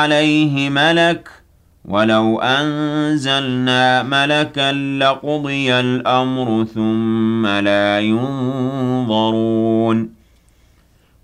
عليه ملك ولو أنزلنا ملكا لقضي الأمر ثم لا ينظرون